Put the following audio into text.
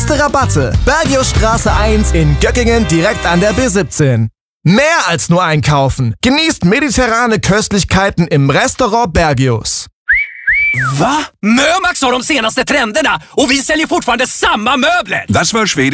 Beste Rabatte. Bergius Straße 1 in Göckingen direkt an der B17. Mehr als nur einkaufen. Genießt mediterrane Köstlichkeiten im Restaurant Bergius. Va? Mömax har de senaste trenderna och vi säljer fortfarande samma möbler! Das war Schwedisch.